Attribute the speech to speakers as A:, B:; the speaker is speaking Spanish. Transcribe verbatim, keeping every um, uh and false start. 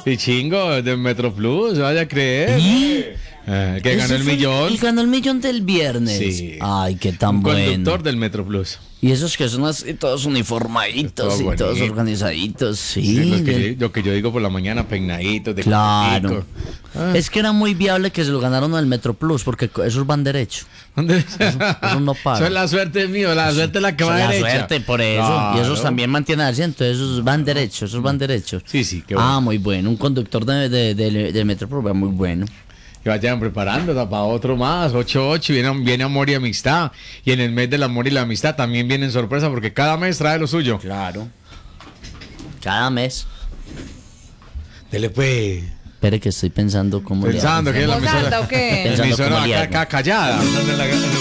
A: Pichingo del Metro Plus, vaya a creer.
B: ¿Y?
A: Eh, que ganó
B: Ese
A: el
B: fue
A: millón.
B: El ganó el millón del viernes.
A: Sí.
B: Ay, qué tan
A: Un
B: bueno.
A: conductor del Metro Plus.
B: Y esos que son así, todos uniformaditos
A: Todo
B: y todos
A: bonito.
B: organizaditos, sí.
A: Sí, lo, que
B: de-
A: yo, lo que yo digo por la mañana, peinaditos, de
B: Claro.
A: cortico. Ah.
B: Es que era muy viable que se lo ganaron al Metro Plus, porque co- esos van derecho.
A: ¿Dónde?
B: Eso no para.
A: Eso es la suerte mío, la suerte es la que va
B: la
A: derecha.
B: suerte, por eso.
A: Claro.
B: Y esos también mantienen al ciento, esos van derechos, esos van derechos.
A: Sí, sí, qué bueno.
B: Ah, muy bueno. Un conductor de, de, de, de Metro Plus, muy bueno.
A: Que vayan preparando para otro más, ocho ocho, viene, viene Amor y Amistad. Y en el mes del Amor y la Amistad también vienen sorpresas porque cada mes trae lo suyo.
B: Claro. Cada mes.
A: Dele pues.
B: Espere que estoy pensando cómo le hago.
A: Pensando que es la
C: ¿Voz alta
A: emisora,
C: o qué?
A: la
B: Pensando
A: emisora
B: cómo le
A: acá,
B: hago.
A: acá callada.